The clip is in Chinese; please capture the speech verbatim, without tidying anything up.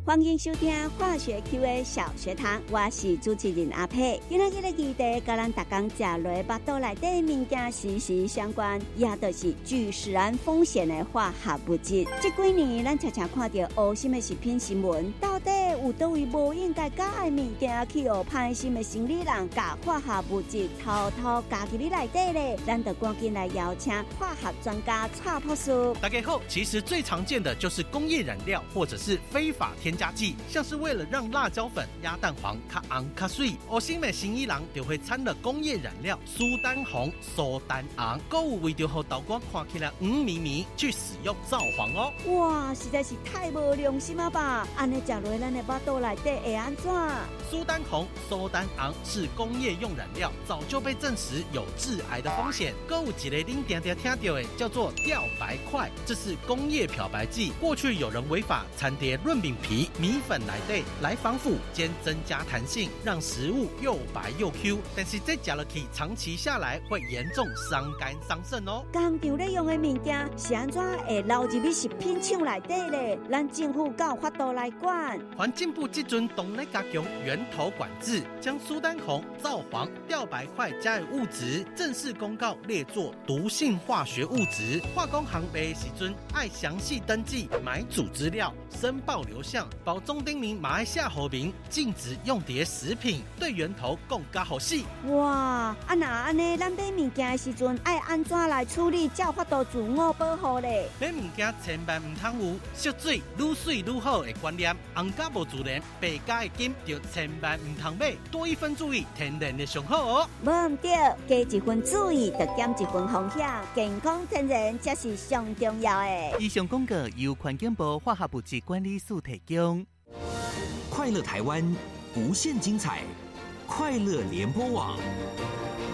欢迎收听化学 Q A 小学堂，我是主持人阿佩。今仔日的议题，甲咱逐工食落腹肚内底物件息息相关，也就是具使然风险的化学物质。这几年，咱常常看到黑心的食品新闻，到底有倒位无应该加的物件，去互歹心的生理人加化学物质偷偷加进你内底咧？咱得赶紧来邀请化学专家蔡博士。 大家好，其实最常见的就是工业染料或者是非法添加剂，像是为了让辣椒粉、鸭蛋黄较红较水，黑心的生意人就会掺了工业染料苏丹红、苏丹红，还有为着让豆干看起来黄咪咪，去使用造黄哦。 哇，实在是太无良心了吧！安尼食落咱的腹肚内底会安怎？ 苏丹红、苏丹红是工业用染料，早就被证实有致癌的风险。还有一个您常常听到的叫做吊白块，这是工业漂白剂。过去有人违法掺叠润饼皮、米粉来对来防腐兼增加弹性，让食物又白又 Q。但是这吃了去，长期下来会严重伤肝伤肾哦。 工厂咧用的物件是安怎会流入去食品厂内底咧？咱政府有法度来管。 环境部这阵动咧加强源头管制，将苏丹红、皂黄、吊白块加的物质正式公告列作毒性化学物质。化工行卖的时阵爱详细登记买主资料、申报流向、包装丁名马来西亚后名，禁止用碟食品，对源头更加好细。 哇，啊那安尼，咱买物件的时阵爱安怎来处理，才有法度自我保护咧？ 买物件千万唔通有烧水愈水愈好的观念，红加无自然，白加的金就千万唔通买，多一分注意，天然的上好哦。 无唔对，加一分注意，就减一分风险，健康天然才是上重要的。 以上广告由环境部化学物质管理署提供。 快乐台湾，无限精彩，快乐联播网。